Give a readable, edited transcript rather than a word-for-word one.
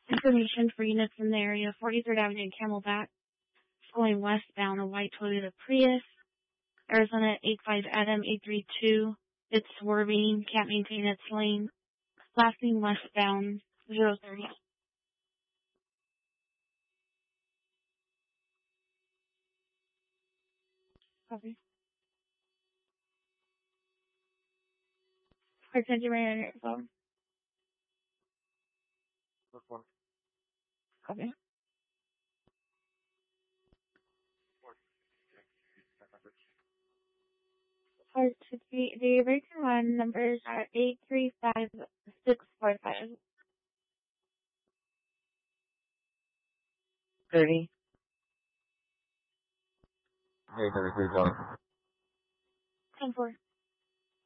Information for units in the area, 43rd Avenue and Camelback. It's going westbound, a white Toyota Prius. Arizona 85 Adam 832. It's swerving, can't maintain its lane. Passing westbound, 030. Copy. Attention right on your phone. Copy. Hard to be, the original one numbers are 835645. 30. Hey, 33, Charlie. 10-4.